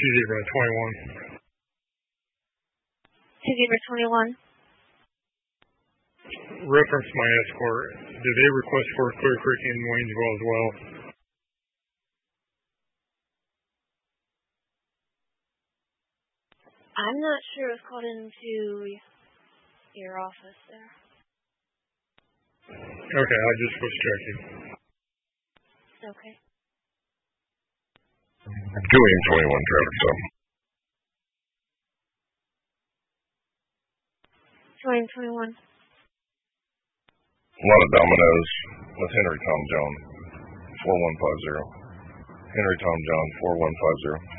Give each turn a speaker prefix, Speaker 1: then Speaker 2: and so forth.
Speaker 1: 2-0-21.
Speaker 2: 2-0-21.
Speaker 1: Reference my escort. Did they request for Clear Creek in Waynesville as well?
Speaker 2: I'm not sure it was called into your office there.
Speaker 1: Okay, I just was checking.
Speaker 2: Okay.
Speaker 3: 2-21 traffic stop.
Speaker 2: 2-21.
Speaker 3: A lot of Dominoes with Henry Tom John, 4150. Henry Tom John, 4150.